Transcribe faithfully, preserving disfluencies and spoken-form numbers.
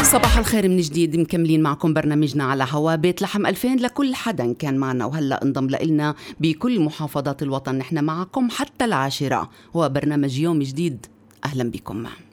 صباح الخير من جديد، مكملين معكم برنامجنا على هوا بيت لحم ألفين لكل حدا كان معنا وهلأ انضم لنا بكل محافظات الوطن. نحن معكم حتى العاشرة، هو برنامج يوم جديد، أهلا بكم.